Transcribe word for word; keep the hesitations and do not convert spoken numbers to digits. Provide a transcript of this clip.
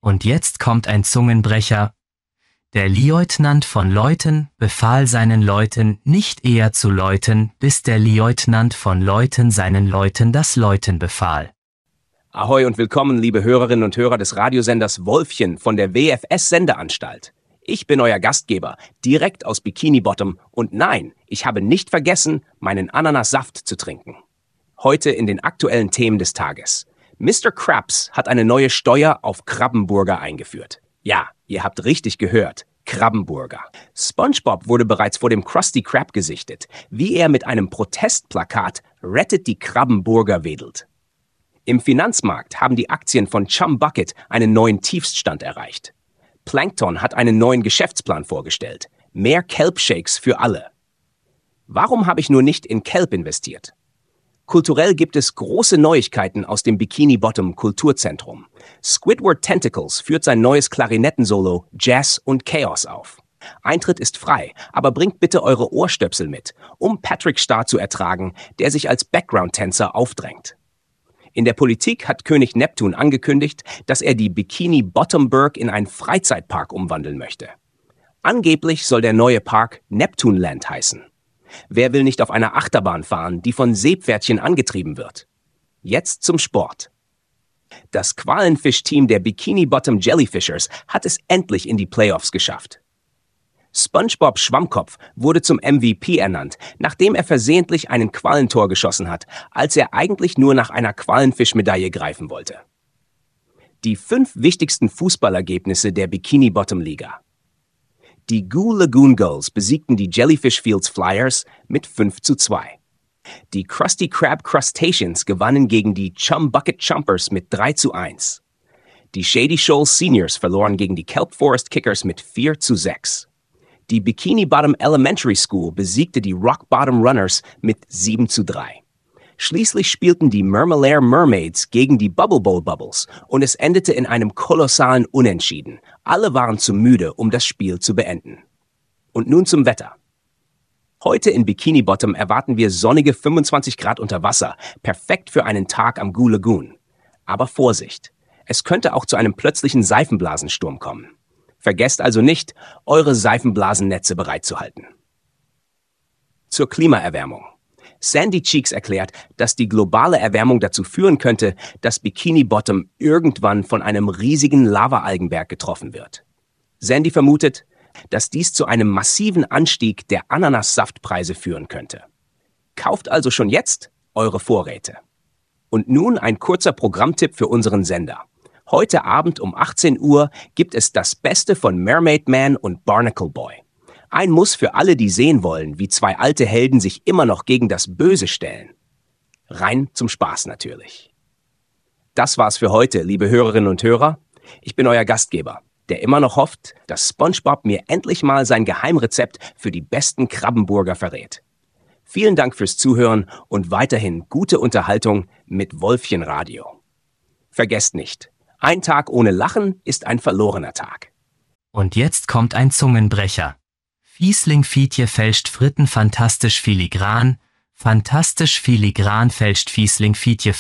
Und jetzt kommt ein Zungenbrecher. Der Lieutenant von Leuten befahl seinen Leuten, nicht eher zu läuten, bis der Lieutenant von Leuten seinen Leuten das Läuten befahl. Ahoi und willkommen, liebe Hörerinnen und Hörer des Radiosenders Wolfchen von der W F S-Sendeanstalt. Ich bin euer Gastgeber, direkt aus Bikini Bottom, und nein, ich habe nicht vergessen, meinen Ananassaft zu trinken. Heute in den aktuellen Themen des Tages. Mister Krabs hat eine neue Steuer auf Krabbenburger eingeführt. Ja, ihr habt richtig gehört, Krabbenburger. SpongeBob wurde bereits vor dem Krusty Krab gesichtet, wie er mit einem Protestplakat Rettet die Krabbenburger wedelt. Im Finanzmarkt haben die Aktien von Chum Bucket einen neuen Tiefststand erreicht. Plankton hat einen neuen Geschäftsplan vorgestellt. Mehr Kelp-Shakes für alle. Warum habe ich nur nicht in Kelp investiert? Kulturell gibt es große Neuigkeiten aus dem Bikini Bottom Kulturzentrum. Squidward Tentacles führt sein neues Klarinettensolo Jazz und Chaos auf. Eintritt ist frei, aber bringt bitte eure Ohrstöpsel mit, um Patrick Star zu ertragen, der sich als Background-Tänzer aufdrängt. In der Politik hat König Neptun angekündigt, dass er die Bikini Bottomburg in einen Freizeitpark umwandeln möchte. Angeblich soll der neue Park Neptunland heißen. Wer will nicht auf einer Achterbahn fahren, die von Seepferdchen angetrieben wird? Jetzt zum Sport. Das Qualenfisch-Team der Bikini Bottom Jellyfishers hat es endlich in die Playoffs geschafft. SpongeBob Schwammkopf wurde zum M V P ernannt, nachdem er versehentlich einen Qualentor geschossen hat, als er eigentlich nur nach einer Qualenfischmedaille greifen wollte. Die fünf wichtigsten Fußballergebnisse der Bikini Bottom Liga. Die Goo Lagoon Gulls besiegten die Jellyfish Fields Flyers mit fünf zu zwei. Die Krusty Krab Crustaceans gewannen gegen die Chum Bucket Chumpers mit drei zu eins. Die Shady Shoals Seniors verloren gegen die Kelp Forest Kickers mit vier zu sechs. Die Bikini Bottom Elementary School besiegte die Rock Bottom Runners mit sieben zu drei. Schließlich spielten die Mermalair Mermaids gegen die Bubble Bowl Bubbles und es endete in einem kolossalen Unentschieden. Alle waren zu müde, um das Spiel zu beenden. Und nun zum Wetter. Heute in Bikini Bottom erwarten wir sonnige fünfundzwanzig Grad unter Wasser, perfekt für einen Tag am Goo Lagoon. Aber Vorsicht, es könnte auch zu einem plötzlichen Seifenblasensturm kommen. Vergesst also nicht, eure Seifenblasennetze bereitzuhalten. Zur Klimaerwärmung. Sandy Cheeks erklärt, dass die globale Erwärmung dazu führen könnte, dass Bikini Bottom irgendwann von einem riesigen Lavaalgenberg getroffen wird. Sandy vermutet, dass dies zu einem massiven Anstieg der Ananassaftpreise führen könnte. Kauft also schon jetzt eure Vorräte. Und nun ein kurzer Programmtipp für unseren Sender. Heute Abend um achtzehn Uhr gibt es das Beste von Mermaid Man und Barnacle Boy. Ein Muss für alle, die sehen wollen, wie zwei alte Helden sich immer noch gegen das Böse stellen. Rein zum Spaß natürlich. Das war's für heute, liebe Hörerinnen und Hörer. Ich bin euer Gastgeber, der immer noch hofft, dass SpongeBob mir endlich mal sein Geheimrezept für die besten Krabbenburger verrät. Vielen Dank fürs Zuhören und weiterhin gute Unterhaltung mit Wolfchen Radio. Vergesst nicht, ein Tag ohne Lachen ist ein verlorener Tag. Und jetzt kommt ein Zungenbrecher. Fiesling Fietje fälscht Fritten fantastisch filigran, fantastisch filigran fälscht Fiesling Fietje